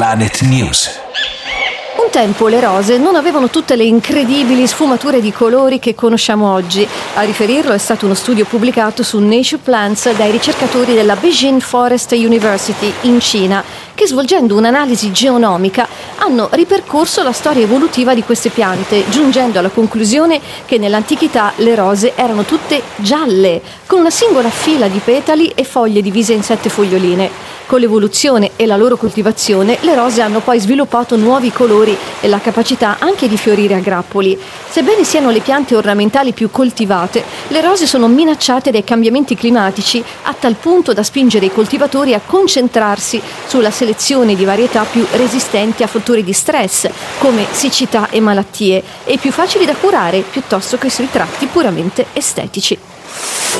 Planet News. Un tempo le rose non avevano tutte le incredibili sfumature di colori che conosciamo oggi. A riferirlo è stato uno studio pubblicato su Nature Plants dai ricercatori della Beijing Forest University in Cina, che svolgendo un'analisi geonomica hanno ripercorso la storia evolutiva di queste piante, giungendo alla conclusione che nell'antichità le rose erano tutte gialle, con una singola fila di petali e foglie divise in 7 foglioline. Con l'evoluzione e la loro coltivazione, le rose hanno poi sviluppato nuovi colori e la capacità anche di fiorire a grappoli. Sebbene siano le piante ornamentali più coltivate, le rose sono minacciate dai cambiamenti climatici a tal punto da spingere i coltivatori a concentrarsi sulla selezione di varietà più resistenti a fattori di stress, come siccità e malattie, e più facili da curare piuttosto che sui tratti puramente estetici.